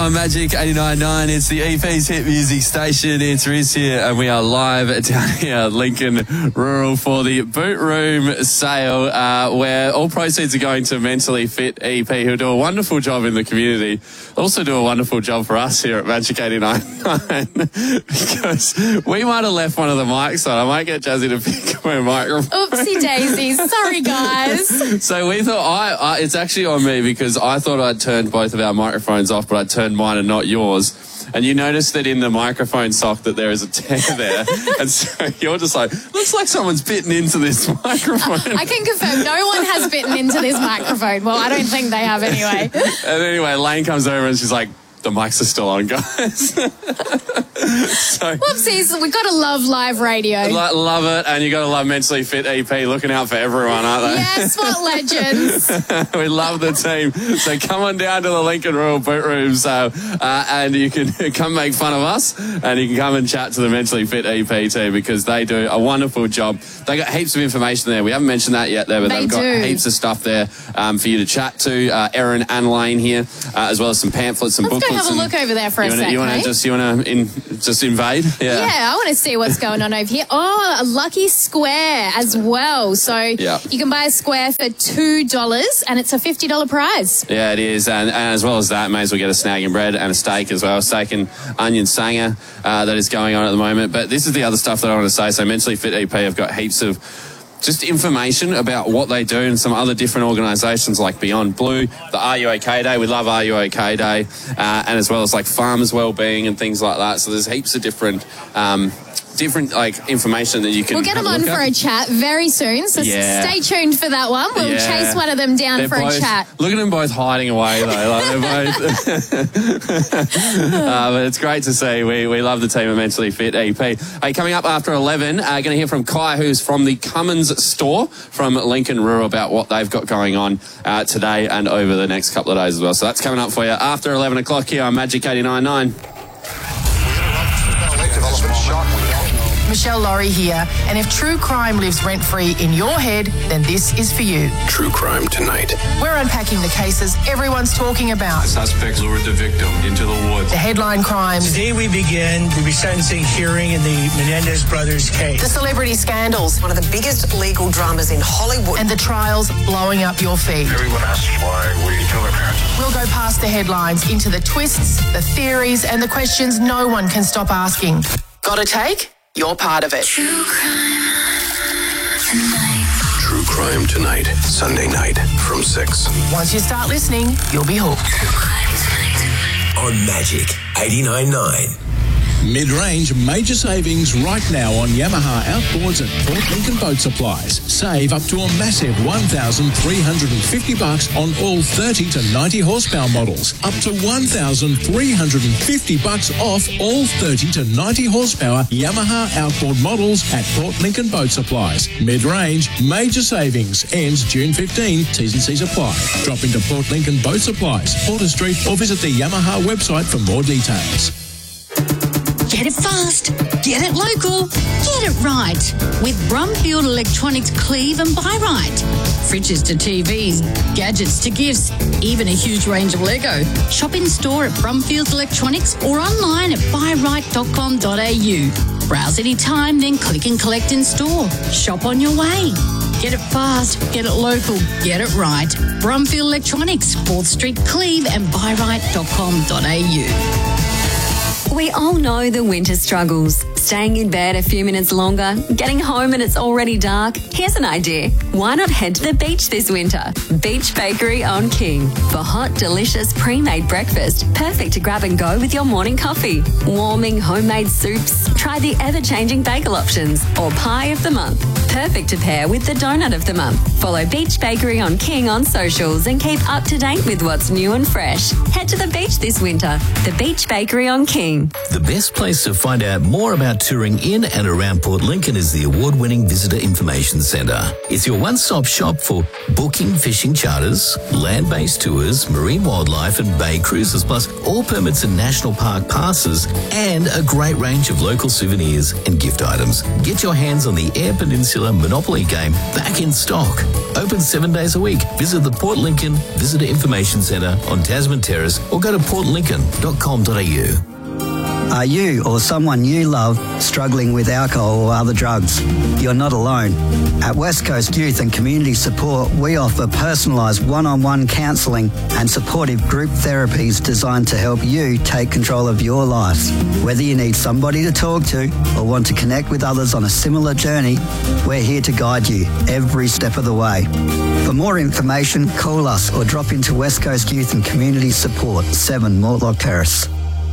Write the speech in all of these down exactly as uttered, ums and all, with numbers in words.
on Magic eighty-nine point nine. It's the E P's hit music station. It's Riz here, and we are live down here at Lincoln Rural for the Boot Room sale, uh, where all proceeds are going to Mentally Fit E P, who do a wonderful job in the community. Also do a wonderful job for us here at Magic eighty-nine point nine, because we might have left one of the mics on. I might get Jazzy to pick up my microphone. Oopsie daisies. Sorry, guys. So we thought, I, I, it's actually on me, because I thought I'd turned both of our microphones off, but I turned mine and not yours. And you notice that in the microphone sock that there is a tear there. And so you're just like, looks like someone's bitten into this microphone. I can confirm no one has bitten into this microphone. Well, I don't think they have anyway. And anyway, Lane comes over and she's like, the mics are still on, guys. So, whoopsies, we got to love live radio. Lo- love it, and you got to love Mentally Fit E P, looking out for everyone, aren't they? Yes, what legends. We love the team. So come on down to the Lincoln Royal Boot Room, so, uh, and you can come make fun of us, and you can come and chat to the Mentally Fit E P team, because they do a wonderful job. They got heaps of information there. We haven't mentioned that yet there, but they they've got do. heaps of stuff there um, for you to chat to. Uh, Erin and Lane here, uh, as well as some pamphlets and Let's booklets. Let's go have a look over there for a second. sec, You want to hey? just, you want to in, just invade? Yeah. Yeah, I want to see what's going on over here. Oh, a lucky square as well. So yeah. You can buy a square for two dollars and it's a fifty dollars prize. Yeah, it is. And, and as well as that, may as well get a snag and bread and a steak as well. Steak and onion sanger uh, that is going on at the moment. But this is the other stuff that I want to say. So Mentally Fit E P have got heaps of just information about what they do and some other different organisations like Beyond Blue, the Are You OK Day. We love Are You OK Day, uh, and as well as like farmers' wellbeing and things like that. So there's heaps of different um, different like information that you can. We'll get them on for a chat very soon. So yeah. stay tuned for that one. We'll yeah. chase one of them down they're for both, a chat. Look at them both hiding away though. Like they're both. uh, but it's great to see. We we love the team at Mentally Fit E P. Hey, coming up after eleven, uh, going to hear from Kai, who's from the Cummins store from Lincoln Rural, about what they've got going on uh, today and over the next couple of days as well. So that's coming up for you after eleven o'clock here on Magic eighty-nine point nine. Michelle Laurie here, and if true crime lives rent-free in your head, then this is for you. True Crime Tonight. We're unpacking the cases everyone's talking about. The suspects lured the victim into the woods. The headline crimes. Today we begin the resentencing hearing in the Menendez brothers case. The celebrity scandals. One of the biggest legal dramas in Hollywood. And the trials blowing up your feed. Everyone asks why we kill our parents. We'll go past the headlines into the twists, the theories, and the questions no one can stop asking. Got a take? You're part of it. True Crime Tonight. True Crime Tonight, Sunday night from six. Once you start listening, you'll be hooked. True Crime Tonight. On Magic eighty-nine point nine. Mid-range major savings right now on Yamaha outboards at Port Lincoln Boat Supplies. Save up to a massive one thousand three hundred fifty bucks on all thirty to ninety horsepower models. Up to one thousand three hundred fifty bucks off all thirty to ninety horsepower Yamaha outboard models at Port Lincoln Boat Supplies. Mid-range major savings ends June fifteenth. T's and C's apply. Drop into Port Lincoln Boat Supplies, Porter Street, or visit the Yamaha website for more details. Get it fast, get it local, get it right with Brumfield Electronics Cleave and Buy Right. Fridges to T Vs, gadgets to gifts, even a huge range of Lego. Shop in store at Brumfield Electronics or online at buy right dot com dot a u. Browse anytime, then click and collect in store. Shop on your way. Get it fast, get it local, get it right. Brumfield Electronics, fourth Street, Cleave and buy right dot com dot a u. We all know the winter struggles. Staying in bed a few minutes longer, getting home and it's already dark. Here's an idea. Why not head to the beach this winter? Beach Bakery on King. For hot, delicious, pre-made breakfast. Perfect to grab and go with your morning coffee. Warming homemade soups. Try the ever-changing bagel options. Or pie of the month. Perfect to pair with the donut of the month. Follow Beach Bakery on King on socials and keep up to date with what's new and fresh. Head to the beach this winter. The Beach Bakery on King. The best place to find out more about touring in and around Port Lincoln is the award-winning Visitor Information Centre. It's your one-stop shop for booking fishing charters, land-based tours, marine wildlife and bay cruises, plus all permits and national park passes, and a great range of local souvenirs and gift items. Get your hands on the Eyre Peninsula Monopoly game back in stock. Open seven days a week. Visit the Port Lincoln Visitor Information Centre on Tasman Terrace or go to port lincoln dot com dot a u. Are you or someone you love struggling with alcohol or other drugs? You're not alone. At West Coast Youth and Community Support, we offer personalised one-on-one counselling and supportive group therapies designed to help you take control of your life. Whether you need somebody to talk to or want to connect with others on a similar journey, we're here to guide you every step of the way. For more information, call us or drop into West Coast Youth and Community Support, seven Mortlock Terrace.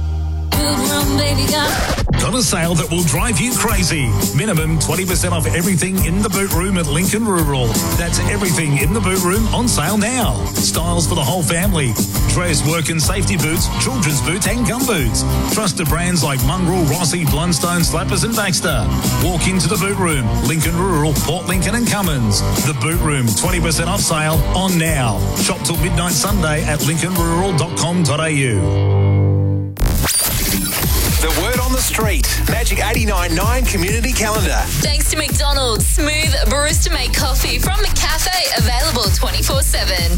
Got a sale that will drive you crazy. Minimum twenty percent off everything in the boot room at Lincoln Rural. That's everything in the boot room on sale now. Styles for the whole family. Dress, work and safety boots, children's boots and gum boots. Trusted brands like Mongrel, Rossi, Blundstone, Slappers and Baxter. Walk into the boot room. Lincoln Rural, Port Lincoln and Cummins. The boot room, twenty percent off sale on now. Shop till midnight Sunday at lincoln rural dot com dot a u. The word on the street. Magic eighty-nine point nine Community Calendar. Thanks to McDonald's. Smooth barista-made coffee from McCafe. Available twenty-four seven.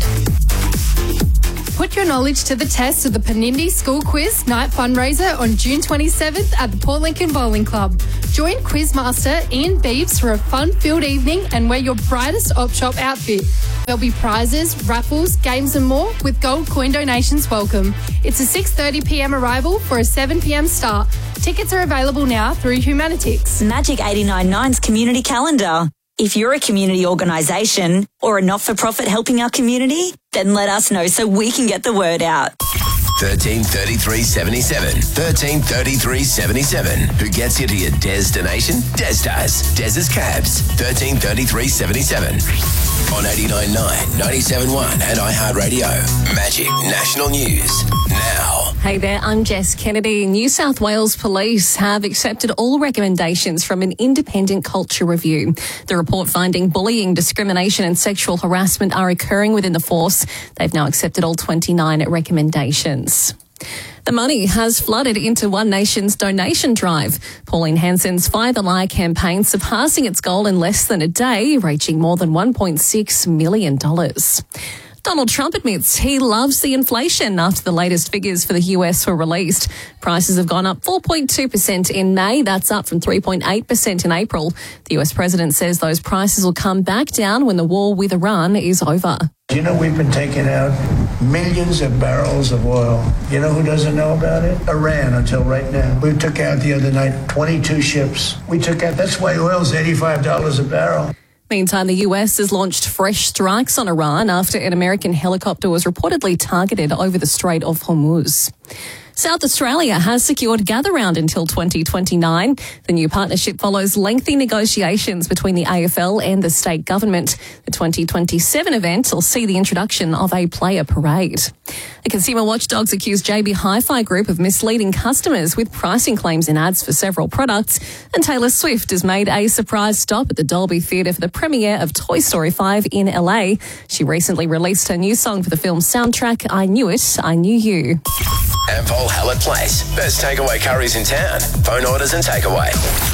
Put your knowledge to the test of the Panindi School Quiz Night Fundraiser on June twenty-seventh at the Port Lincoln Bowling Club. Join Quizmaster Ian Beebs for a fun-filled evening and wear your brightest op shop outfit. There'll be prizes, raffles, games and more with gold coin donations welcome. It's a six thirty p m arrival for a seven p m start. Tickets are available now through Humanitix. Magic eighty-nine point nine's Community Calendar. If you're a community organisation or a not-for-profit helping our community, then let us know so we can get the word out. thirteen thirty-three seventy-seven. thirteen thirty-three seventy-seven. Who gets you to your destination? Des does. Des's Cabs. thirteen thirty-three seventy-seven. On eighty-nine point nine, ninety-seven point one and iHeartRadio. Magic National News. Now. Hey there, I'm Jess Kennedy. New South Wales Police have accepted all recommendations from an independent culture review. The report finding bullying, discrimination and sexual harassment are occurring within the force. They've now accepted all twenty-nine recommendations. The money has flooded into One Nation's donation drive. Pauline Hanson's Fight the Lie campaign surpassing its goal in less than a day, reaching more than one point six million dollars. Donald Trump admits he loves the inflation after the latest figures for the U S were released. Prices have gone up four point two percent in May. That's up from three point eight percent in April. The U S president says those prices will come back down when the war with Iran is over. You know, we've been taking out millions of barrels of oil. You know who doesn't know about it? Iran, until right now. We took out the other night twenty-two ships. We took out, that's why oil's eighty-five dollars a barrel. Meantime, the U S has launched fresh strikes on Iran after an American helicopter was reportedly targeted over the Strait of Hormuz. South Australia has secured Gather Round until twenty twenty-nine. The new partnership follows lengthy negotiations between the A F L and the state government. The twenty twenty-seven event will see the introduction of a player parade. The consumer watchdogs accused J B Hi-Fi Group of misleading customers with pricing claims in ads for several products. And Taylor Swift has made a surprise stop at the Dolby Theatre for the premiere of Toy Story five in L A. She recently released her new song for the film's soundtrack, I Knew It, I Knew You. Ampol Hallett Place. Best takeaway curries in town. Phone orders and takeaway.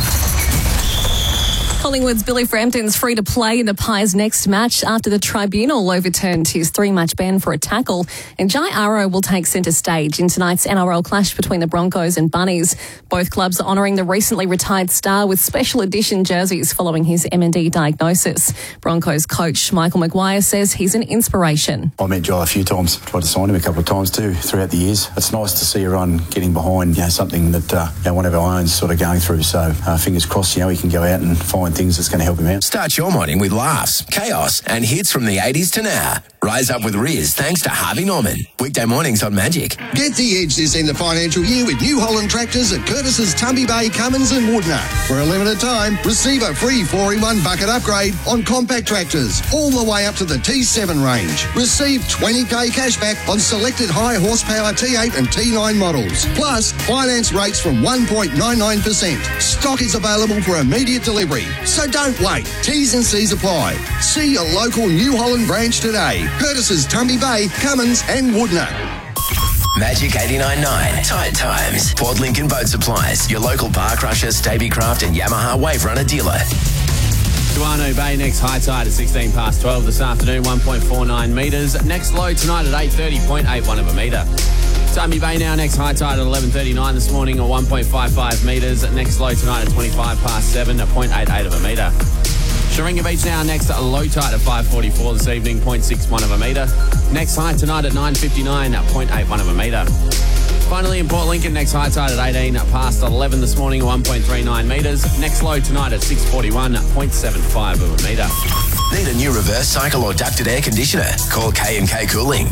Collingwood's Billy Frampton's free to play in the Pies' next match after the tribunal overturned his three-match ban for a tackle. And Jai Arrow will take centre stage in tonight's N R L clash between the Broncos and Bunnies. Both clubs are honouring the recently retired star with special edition jerseys following his M and D diagnosis. Broncos coach Michael Maguire says he's an inspiration. I met Jai a few times, tried to sign him a couple of times too throughout the years. It's nice to see everyone getting behind, you know, something that uh, you know, one of our own sort of going through. So uh, fingers crossed, you know, he can go out and find things that's going to help him out. Start your morning with laughs, chaos and hits from the eighties to now. Rise up with Riz thanks to Harvey Norman. Weekday mornings on Magic. Get the edge this end of financial year with New Holland tractors at Curtis's, Tumby Bay, Cummins and Woodner. For a limited time, receive a free four in one bucket upgrade on compact tractors all the way up to the T seven range. Receive twenty k cash back on selected high horsepower T eight and T nine models. Plus, finance rates from one point nine nine percent. Stock is available for immediate delivery. So don't wait. T's and C's apply. See your local New Holland branch today. Curtis's Tumby Bay, Cummins and Woodner. Magic eighty-nine point nine. Tide Times. Port Lincoln Boat Supplies. Your local Bar Crusher, Stabicraft and Yamaha Wave Runner dealer. Duano Bay, next high tide at sixteen past twelve this afternoon, one point four nine metres. Next low tonight at eight thirty, zero point eight one of a metre. Tumby Bay now, next high tide at eleven thirty-nine this morning at one point five five metres. Next low tonight at twenty-five past seven at zero point eight eight of a metre. Sharinga Beach now, next at low tide at five forty-four this evening, zero point six one of a metre. Next high tonight at nine fifty-nine at zero point eight one of a metre. Finally in Port Lincoln, next high tide at eighteen past eleven this morning, one point three nine metres. Next low tonight at six forty-one at zero point seven five of a metre. Need a new reverse cycle or ducted air conditioner? Call K and K Cooling.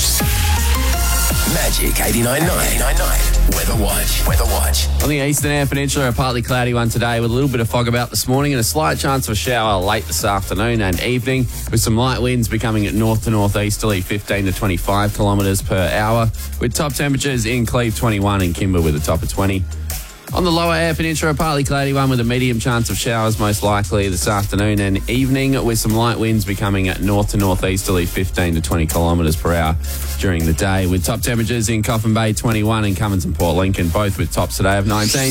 Magic eighty-nine point nine. Weather Watch. Weather Watch. On the eastern air peninsula, a partly cloudy one today with a little bit of fog about this morning and a slight chance of a shower late this afternoon and evening, with some light winds becoming at north to northeasterly fifteen to twenty-five kilometres per hour, with top temperatures in Cleve twenty-one and Kimber with a top of twenty. On the lower air peninsula, a partly cloudy one with a medium chance of showers most likely this afternoon and evening, with some light winds becoming at north to northeasterly fifteen to twenty kilometres per hour during the day, with top temperatures in Coffin Bay twenty-one and Cummins and Port Lincoln, both with tops today of nineteen.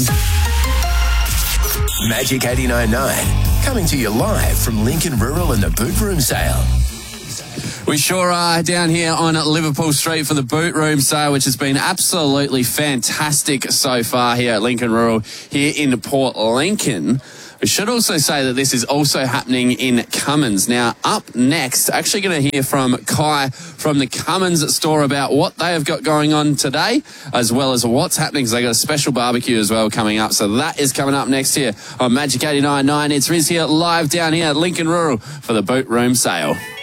Magic eighty-nine point nine. Coming to you live from Lincoln Rural and the Boot Room Sale. We sure are down here on Liverpool Street for the Boot Room Sale, which has been absolutely fantastic so far here at Lincoln Rural, here in Port Lincoln. We should also say that this is also happening in Cummins. Now, up next, actually going to hear from Kai from the Cummins store about what they have got going on today, as well as what's happening, because they got a special barbecue as well coming up. So that is coming up next here on Magic eighty-nine point nine. It's Riz here live down here at Lincoln Rural for the Boot Room Sale.